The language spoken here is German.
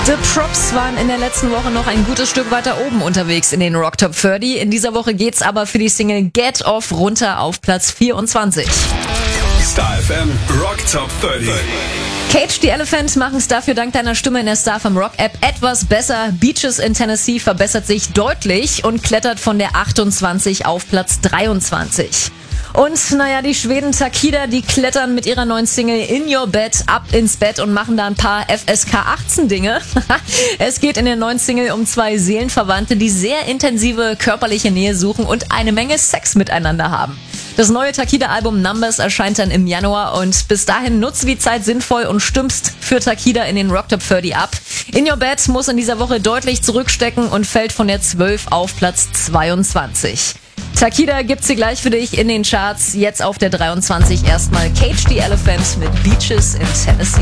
The Props waren in der letzten Woche noch ein gutes Stück weiter oben unterwegs in den Rock Top 30. In dieser Woche geht's aber für die Single Get Off runter auf Platz 24. Star FM Rock Top 30. Cage the Elephant machen es dafür dank deiner Stimme in der Star FM Rock App etwas besser. Beaches in Tennessee verbessert sich deutlich und klettert von der 28 auf Platz 23. Und die Schweden Takida, die klettern mit ihrer neuen Single In Your Bed ab ins Bett und machen da ein paar FSK 18 Dinge. Es geht in der neuen Single um zwei Seelenverwandte, die sehr intensive körperliche Nähe suchen und eine Menge Sex miteinander haben. Das neue Takida-Album Numbers erscheint dann im Januar und bis dahin nutze die Zeit sinnvoll und stimmst für Takida in den Rock Top 30 ab. In Your Bed muss in dieser Woche deutlich zurückstecken und fällt von der 12 auf Platz 22. Takida gibt's hier gleich für dich in den Charts. Jetzt auf der 23 erstmal Cage the Elephant mit Beaches in Tennessee.